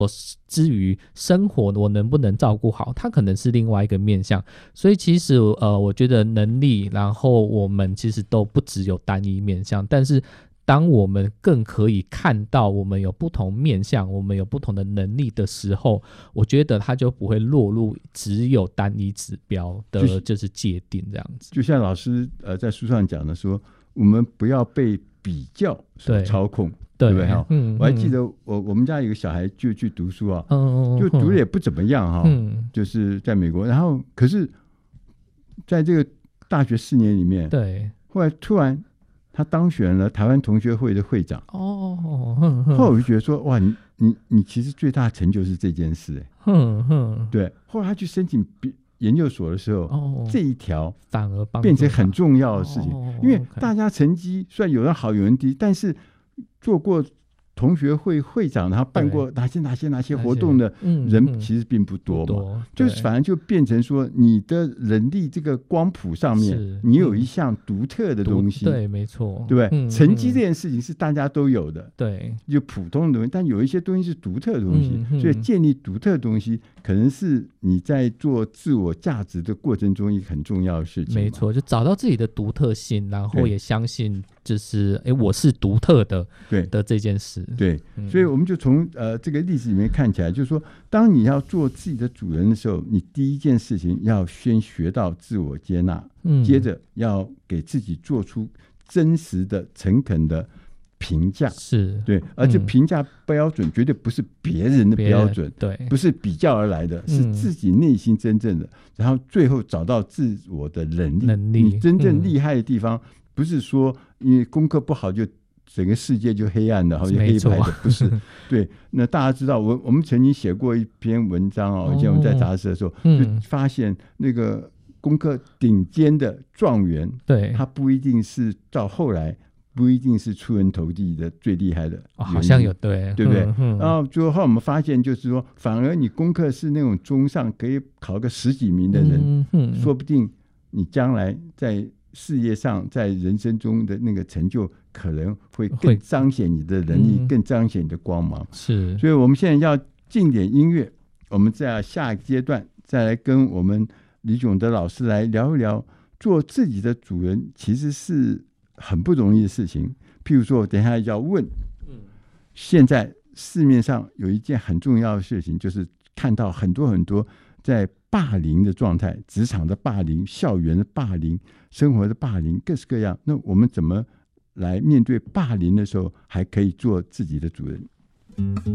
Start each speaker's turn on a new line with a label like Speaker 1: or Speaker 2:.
Speaker 1: 之于生活我能不能照顾好，它可能是另外一个面向。所以其实我觉得能力，然后我们其实都不只有单一面向，但是当我们更可以看到我们有不同面向，我们有不同的能力的时候，我觉得它就不会落入只有单一指标的就是界定这样子。
Speaker 2: 就像老师在书上讲的说，我们不要被比较所操控，对不对？我还记得我们家有个小孩就去读书啊，就读的也不怎么样就是在美国，然后可是在这个大学4年里面，
Speaker 1: 对，
Speaker 2: 后来突然他当选了台湾同学会的会长。后来我就觉得说，哇，你其实最大的成就是这件事，对。后来他去申请研究所的时候，这一条
Speaker 1: 反而
Speaker 2: 变成很重要的事情，因为大家成绩虽然有人好有人低，但是做过同学会会长，然后办过哪些活动的人其实并不多嘛，就是反而就变成说你的人力这个光谱上面，你有一项独特的东西，
Speaker 1: 对，没错，
Speaker 2: 对不对？成绩这件事情是大家都有的，
Speaker 1: 对，
Speaker 2: 就普通的东西，但有一些东西是独特的东西，所以建立独特的东西，可能是你在做自我价值的过程中一个很重要的事情。
Speaker 1: 没错，就找到自己的独特性，然后也相信就是我是独特的的这件事。
Speaker 2: 对，所以我们就从这个例子里面看起来，就是说，当你要做自己的主人的时候，你第一件事情要先学到自我接纳，接着要给自己做出真实的、诚恳的评价，
Speaker 1: 是
Speaker 2: 对，而且评价标准绝对不是别人的标准，
Speaker 1: 对，
Speaker 2: 不是比较而来的，是自己内心真正的，然后最后找到自我的能力。你真正厉害的地方，不是说因为功课不好就整个世界就黑暗的，好像黑白的，不是。对，那大家知道，我们曾经写过一篇文章以前我们在杂志的时候，就发现那个功课顶尖的状元，
Speaker 1: 对，
Speaker 2: 他不一定是到后来不一定是出人头地的最厉害的，
Speaker 1: 好像有，对
Speaker 2: 不对？然后最后我们发现，就是说，反而你功课是那种中上，可以考个10几名的人，说不定你将来在事业上，在人生中的那个成就，可能会更彰显你的能力，更彰显你的光芒。
Speaker 1: 是，
Speaker 2: 所以我们现在要进点音乐，我们在下一个阶段再来跟我们李炯德老师来聊一聊，做自己的主人其实是很不容易的事情。譬如说，我等一下要问，现在市面上有一件很重要的事情，就是看到很多在霸凌的状态，职场的霸凌、校园的霸凌、生活的霸凌，各式各样。那我们怎么来面对霸凌的时候，还可以做自己的主人？